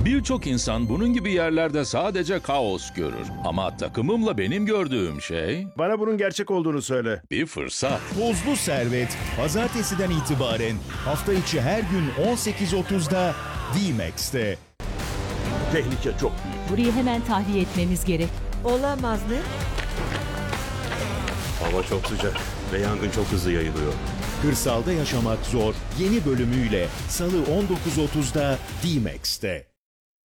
Birçok insan bunun gibi yerlerde sadece kaos görür. Ama takımımla benim gördüğüm şey Bana bunun gerçek olduğunu söyle. bir fırsat. Tozlu Servet, pazartesiden itibaren hafta içi her gün 18.30'da D-Max'te. Tehlike çok büyük. Burayı hemen tahliye etmemiz gerek. Olamaz ne? Hava çok sıcak ve yangın çok hızlı yayılıyor. Kırsalda yaşamak zor yeni bölümüyle Salı 19.30'da D-Max'te.